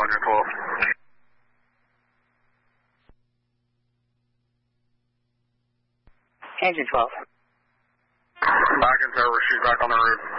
Roger, 12. Engine 12. Back into Tower, she's back on the road.